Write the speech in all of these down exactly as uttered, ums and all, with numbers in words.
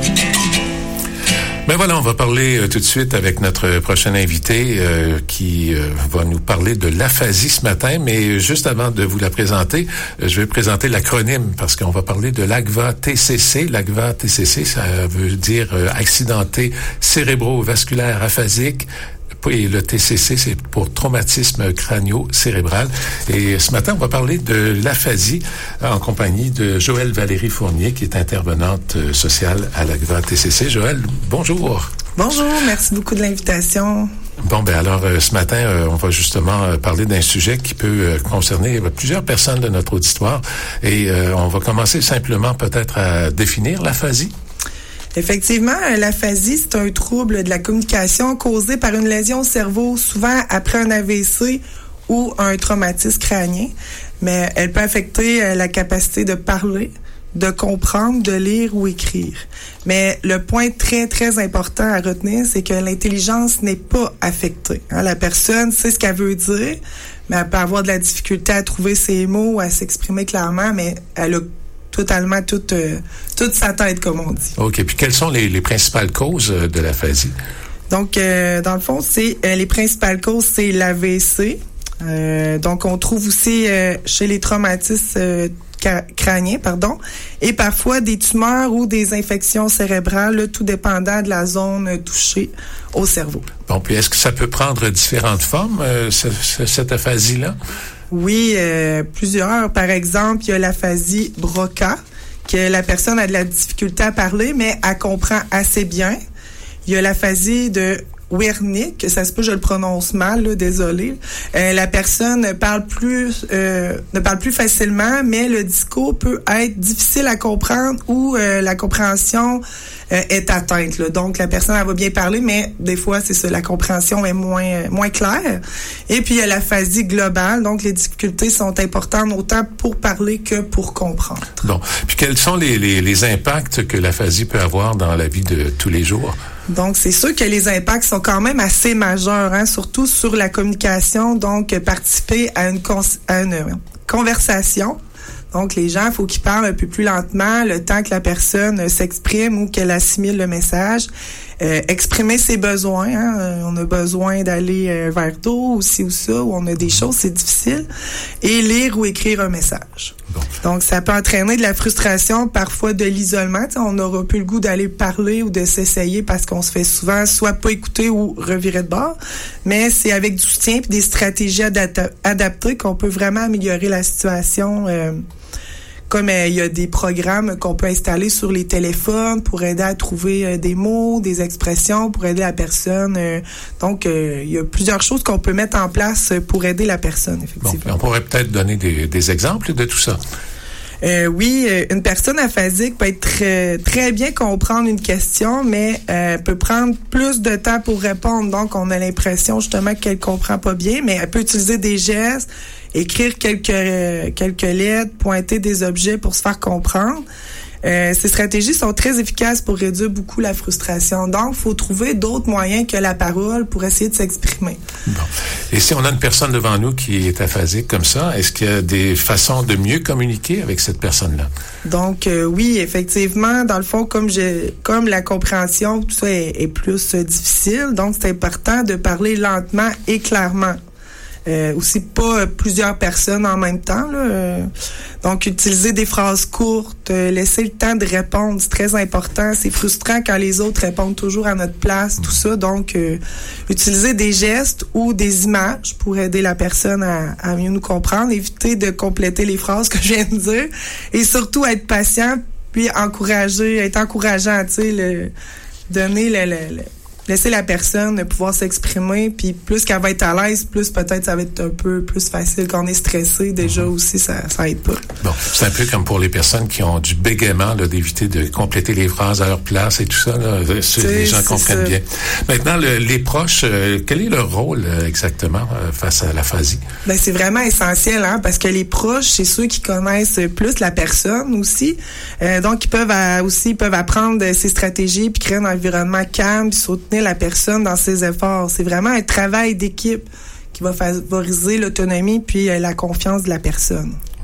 Ben voilà, on va parler euh, tout de suite avec notre prochain invité euh, qui euh, va nous parler de l'aphasie ce matin. Mais juste avant de vous la présenter, euh, je vais présenter l'acronyme parce qu'on va parler de l'A C V A-T C C. L'A C V A-T C C, ça veut dire euh, accidenté cérébrovasculaire aphasique. Et le T C C, c'est pour traumatisme crânio-cérébral. Et ce matin, on va parler de l'aphasie en compagnie de Joëlle Valérie Fournier, qui est intervenante sociale à l'A C V A-T C C. Joëlle, bonjour. Bonjour, merci beaucoup de l'invitation. Bon, ben alors, euh, ce matin, euh, on va justement euh, parler d'un sujet qui peut euh, concerner euh, plusieurs personnes de notre auditoire. Et euh, on va commencer simplement peut-être à définir l'aphasie. Effectivement, l'aphasie, c'est un trouble de la communication causé par une lésion au cerveau, souvent après un A V C ou un traumatisme crânien. Mais elle peut affecter la capacité de parler, de comprendre, de lire ou écrire. Mais le point très, très important à retenir, c'est que l'intelligence n'est pas affectée. Hein, la personne sait ce qu'elle veut dire, mais elle peut avoir de la difficulté à trouver ses mots, à s'exprimer clairement, mais elle a totalement toute, euh, toute sa tête, comme on dit. OK. Puis quelles sont les, les principales causes de l'aphasie? Donc, euh, dans le fond, c'est euh, les principales causes, c'est l'A V C. Euh, donc, on trouve aussi euh, chez les traumatismes euh, crâniens, pardon, et parfois des tumeurs ou des infections cérébrales, là, tout dépendant de la zone touchée au cerveau. Bon, puis est-ce que ça peut prendre différentes formes, euh, ce, ce, cette aphasie-là? Oui, euh, plusieurs. Par exemple, il y a l'aphasie Broca, que la personne a de la difficulté à parler, mais elle comprend assez bien. Il y a l'aphasie de Wernicke, que ça se peut, je le prononce mal, là, désolé. Euh, la personne parle plus, euh, ne parle plus facilement, mais le discours peut être difficile à comprendre ou euh, la compréhension euh, est atteinte. Là. Donc, la personne, elle va bien parler, mais des fois, c'est ça, la compréhension est moins euh, moins claire. Et puis, il y a l'aphasie globale. Donc, les difficultés sont importantes autant pour parler que pour comprendre. Bon. Puis, quels sont les, les, les impacts que l'aphasie peut avoir dans la vie de tous les jours? Donc, c'est sûr que les impacts sont quand même assez majeurs, hein, surtout sur la communication. Donc, participer à une, cons- à une conversation. Donc, les gens, il faut qu'ils parlent un peu plus lentement, le temps que la personne s'exprime ou qu'elle assimile le message. Euh, exprimer ses besoins. Hein, euh, on a besoin d'aller euh, vers d'eau ou ci ou ça, ou on a des choses, c'est difficile. Et lire ou écrire un message. Bon. Donc, ça peut entraîner de la frustration, parfois de l'isolement. T'sais, on n'aura plus le goût d'aller parler ou de s'essayer parce qu'on se fait souvent soit pas écouter ou revirer de bord. Mais c'est avec du soutien et des stratégies adapta- adaptées qu'on peut vraiment améliorer la situation. Euh, Comme il euh, y a des programmes qu'on peut installer sur les téléphones pour aider à trouver euh, des mots, des expressions, pour aider la personne. Euh, donc, il euh, y a plusieurs choses qu'on peut mettre en place pour aider la personne, effectivement. Bon, on pourrait peut-être donner des, des exemples de tout ça. Euh, oui, une personne aphasique peut être très, très bien comprendre une question, mais euh, peut prendre plus de temps pour répondre. Donc, on a l'impression justement qu'elle comprend pas bien, mais elle peut utiliser des gestes, écrire quelques euh, quelques lettres, pointer des objets pour se faire comprendre. Euh, ces stratégies sont très efficaces pour réduire beaucoup la frustration. Donc, il faut trouver d'autres moyens que la parole pour essayer de s'exprimer. Bon. Et si on a une personne devant nous qui est aphasique comme ça, est-ce qu'il y a des façons de mieux communiquer avec cette personne-là? Donc, euh, oui, effectivement, dans le fond, comme je, comme la compréhension, tout ça est, est plus euh, difficile, donc c'est important de parler lentement et clairement. Euh, aussi pas euh, plusieurs personnes en même temps. Là, euh, donc, utiliser des phrases courtes, euh, laisser le temps de répondre, c'est très important. C'est frustrant quand les autres répondent toujours à notre place, tout ça. Donc, euh, utiliser des gestes ou des images pour aider la personne à, à mieux nous comprendre. Éviter de compléter les phrases que je viens de dire. Et surtout, être patient, puis encourager, être encourageant, tu sais, le, donner le... le, le laisser la personne pouvoir s'exprimer, puis plus qu'elle va être à l'aise, plus peut-être ça va être un peu plus facile. Quand on est stressé, déjà mm-hmm. aussi, ça, ça aide pas. Bon, c'est un peu comme pour les personnes qui ont du bégaiement, là, d'éviter de compléter les phrases à leur place et tout ça, là, les gens comprennent ça. Bien. Maintenant, le, les proches, euh, quel est leur rôle euh, exactement euh, face à l'aphasie? Ben, c'est vraiment essentiel, hein, parce que les proches, c'est ceux qui connaissent plus la personne aussi. Euh, donc, ils peuvent à, aussi ils peuvent apprendre ces stratégies, puis créer un environnement calme, puis soutenir la personne dans ses efforts. C'est vraiment un travail d'équipe qui va favoriser l'autonomie puis euh, la confiance de la personne.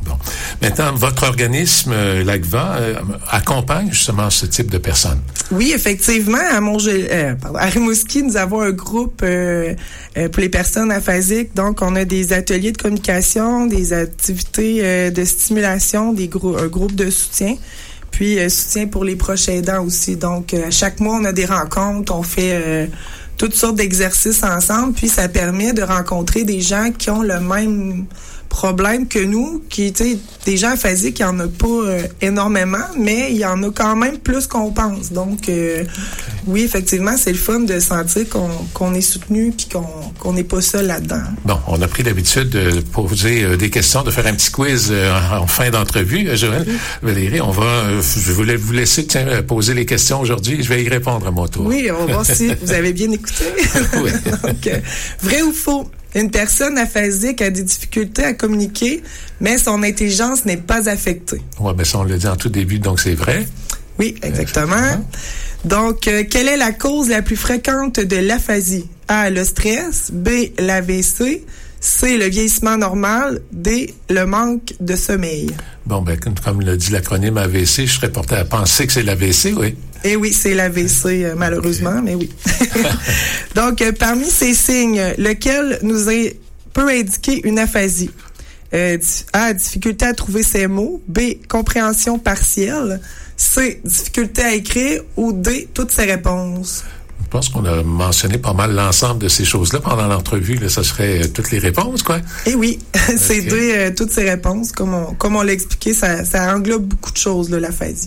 Bon. Maintenant, votre organisme, euh, l'A C V A, euh, accompagne justement ce type de personnes. Oui, effectivement. À Montgé- euh, pardon, à Rimouski, nous avons un groupe euh, euh, pour les personnes aphasiques. Donc, on a des ateliers de communication, des activités euh, de stimulation, des grou- un groupe de soutien, puis euh, soutien pour les proches aidants aussi. Donc, euh, à chaque mois, on a des rencontres, on fait euh, toutes sortes d'exercices ensemble, puis ça permet de rencontrer des gens qui ont le même problème que nous, qui, tu sais, des gens aphasiques, il n'y en a pas euh, énormément, mais il y en a quand même plus qu'on pense. Donc, euh, okay. oui, effectivement, c'est le fun de sentir qu'on, qu'on est soutenu puis qu'on qu'on n'est pas seul là-dedans. Bon, on a pris l'habitude de poser euh, des questions, de faire un petit quiz euh, en, en fin d'entrevue. Euh, Joël, oui. Valérie, on va, euh, je voulais vous laisser tiens, poser les questions aujourd'hui. Je vais y répondre à mon tour. Oui, on va voir si vous avez bien écouté. Oui. Donc, euh, vrai ou faux? Une personne aphasique a des difficultés à communiquer, mais son intelligence n'est pas affectée. Oui, mais ça, on l'a dit en tout début, donc c'est vrai. Oui, exactement. Donc, euh, quelle est la cause la plus fréquente de l'aphasie? A, le stress. B, l'A V C. C, le vieillissement normal. D, le manque de sommeil. Bon, ben, comme le dit l'acronyme A V C, je serais porté à penser que c'est l'A V C, oui. Eh oui, c'est l'A V C, euh, malheureusement, okay. Mais oui. Donc, euh, parmi ces signes, lequel nous est, peut indiquer une aphasie? Euh, A, difficulté à trouver ses mots. B, compréhension partielle. C, difficulté à écrire. Ou D, toutes ses réponses. Je pense qu'on a mentionné pas mal l'ensemble de ces choses-là pendant l'entrevue. Là, ça serait euh, toutes les réponses, quoi. Eh oui, c'est okay. D, euh, toutes ces réponses. Comme on, comme on l'a expliqué, ça, ça englobe beaucoup de choses, là, l'aphasie.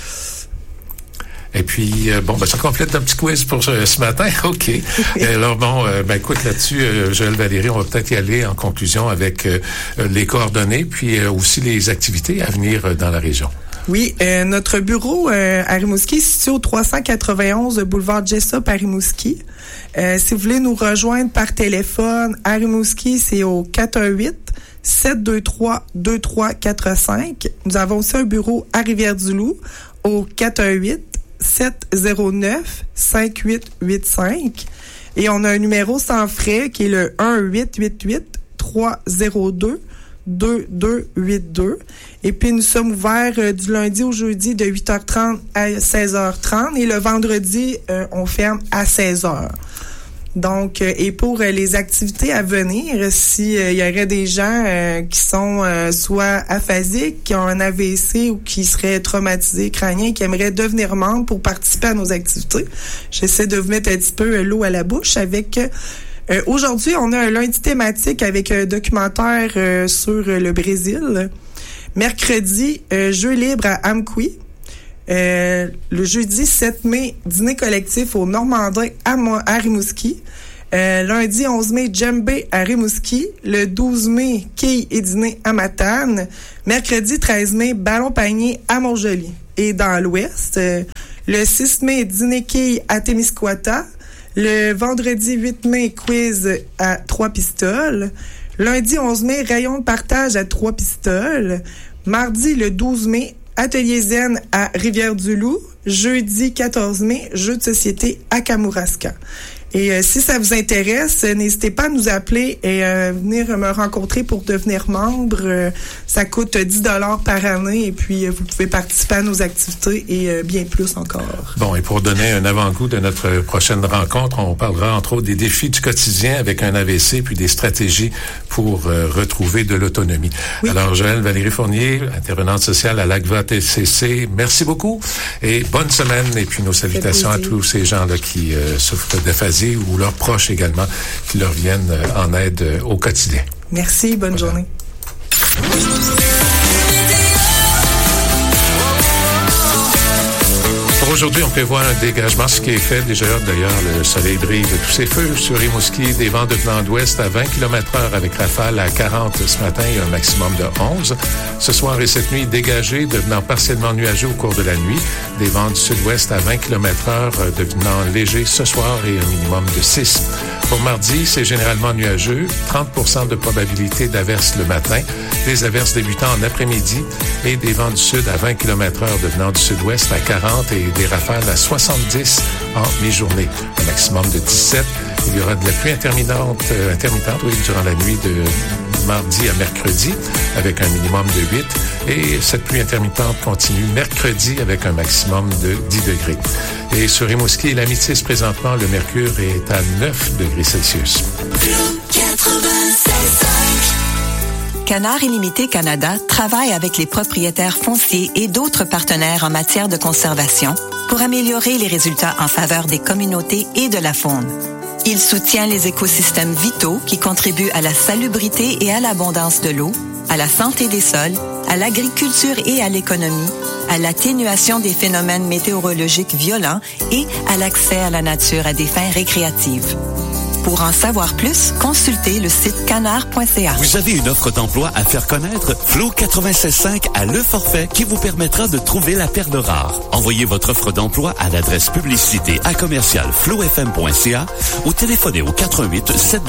Et puis, euh, bon, ben, ça complète un petit quiz pour ce, ce matin. OK. Alors, bon, euh, ben, écoute, là-dessus, euh, Joël, Valérie, on va peut-être y aller en conclusion avec euh, les coordonnées, puis euh, aussi les activités à venir euh, dans la région. Oui, euh, notre bureau euh, à Rimouski est situé au trois cent quatre-vingt-onze boulevard Jessop à Rimouski. Euh, si vous voulez nous rejoindre par téléphone à Rimouski, c'est au quatre un huit, sept deux trois, deux trois quatre cinq. Nous avons aussi un bureau à Rivière-du-Loup au quatre un huit, sept zéro neuf, cinq huit huit cinq. Et on a un numéro sans frais qui est le un huit huit huit, trois zéro deux, deux deux huit deux. Et puis, nous sommes ouverts euh, du lundi au jeudi de huit heures trente à seize heures trente. Et le vendredi, euh, on ferme à seize heures. Donc, euh, et pour euh, les activités à venir, si euh, il y aurait des gens euh, qui sont euh, soit aphasiques, qui ont un A V C ou qui seraient traumatisés crâniens, qui aimeraient devenir membres pour participer à nos activités, j'essaie de vous mettre un petit peu euh, l'eau à la bouche avec... Euh, aujourd'hui, on a un lundi thématique avec un documentaire euh, sur euh, le Brésil. Mercredi, euh, jeu libre à Amqui. Euh, le jeudi sept mai, dîner collectif au Normandin à, Mo- à Rimouski. Euh, lundi onze mai, djembé à Rimouski. Le douze mai, quilles et dîner à Matane. Mercredi treize mai, ballon panier à Montjoly. Et dans l'ouest, euh, le six mai, dîner quilles à Témiscouata. Le vendredi huit mai, quiz à Trois-Pistoles. Lundi onze mai, rayon de partage à Trois-Pistoles. Mardi, le douze mai, atelier zen à Rivière-du-Loup. Jeudi quatorze mai, jeu de société à Kamouraska. Et euh, si ça vous intéresse, n'hésitez pas à nous appeler et euh, venir me rencontrer pour devenir membre. Euh, ça coûte dix dollars par année et puis euh, vous pouvez participer à nos activités et euh, bien plus encore. Bon, et pour donner un avant-goût de notre prochaine rencontre, on parlera entre autres des défis du quotidien avec un A V C puis des stratégies pour euh, retrouver de l'autonomie. Oui. Alors, Joël, Valérie Fournier, intervenante sociale à l'A C V A T C C, merci beaucoup et bonne semaine et puis nos salutations à tous ces gens-là qui euh, souffrent d'aphasie ou leurs proches également qui leur viennent en aide au quotidien. Merci, bonne voilà. journée. Pour aujourd'hui, on peut voir un dégagement, ce qui est fait. Déjà, d'ailleurs, le soleil brille de tous ses feux sur Rimouski, des vents devenant d'ouest à vingt kilomètres heure avec rafale à quarante ce matin et un maximum de onze. Ce soir et cette nuit, dégagé, devenant partiellement nuageux au cours de la nuit. Des vents du sud-ouest à vingt kilomètres heure, devenant léger ce soir et un minimum de six. Pour mardi, c'est généralement nuageux, trente pour cent de probabilité d'averses le matin, des averses débutant en après-midi et des vents du sud à vingt kilomètres heure devenant du sud-ouest à quarante et des des rafales à soixante-dix en mi-journée, un maximum de dix-sept. Il y aura de la pluie intermittente, euh, intermittente oui, durant la nuit de mardi à mercredi, avec un minimum de huit. Et cette pluie intermittente continue mercredi avec un maximum de dix degrés. Et sur Rimouski et l'Amitis, présentement, le mercure est à neuf degrés Celsius. Canard Illimité Canada travaille avec les propriétaires fonciers et d'autres partenaires en matière de conservation pour améliorer les résultats en faveur des communautés et de la faune. Il soutient les écosystèmes vitaux qui contribuent à la salubrité et à l'abondance de l'eau, à la santé des sols, à l'agriculture et à l'économie, à l'atténuation des phénomènes météorologiques violents et à l'accès à la nature à des fins récréatives. Pour en savoir plus, consultez le site canard point c a. Vous avez une offre d'emploi à faire connaître? Flow quatre-vingt-seize cinq a le forfait qui vous permettra de trouver la perle rare. Envoyez votre offre d'emploi à l'adresse publicité à commercial flow f m point c a ou téléphonez au quatre un huit sept